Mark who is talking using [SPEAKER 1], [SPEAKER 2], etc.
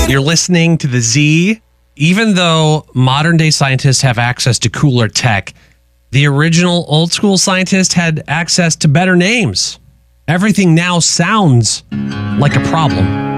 [SPEAKER 1] You're listening to the Z. Even though modern day scientists have access to cooler tech, the original old school scientists had access to better names. Everything now sounds like a problem.